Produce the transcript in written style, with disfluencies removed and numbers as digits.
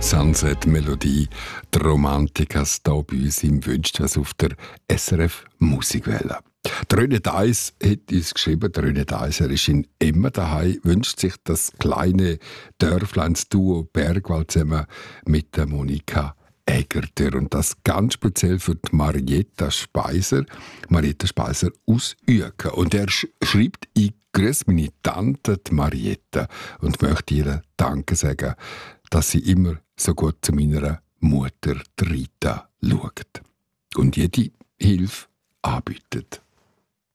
Sunset-Melodie, die Romantikas hier bei uns im Wünschwas auf der SRF Musikwelle. Röne Deiss hat uns geschrieben, Röne Deiss, er ist in Emmen daheim, wünscht sich das kleine Dörfleins-Duo Bergwald zusammen mit der Monika Egerter. Und das ganz speziell für die Marietta Speiser aus Uecken. Und er schreibt, ich grüße meine Tante, die Marietta, und möchte ihr Danke sagen, dass sie immer so gut zu meiner Mutter, die Rita, schaut und jede Hilfe anbietet.